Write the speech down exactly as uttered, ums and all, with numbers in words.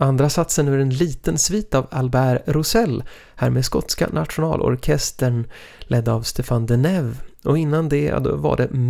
Andra satsen ur en liten svit av Albert Roussel, här med skotska nationalorkestern ledd av Stéphane Deneuve. Och innan det ja, då var det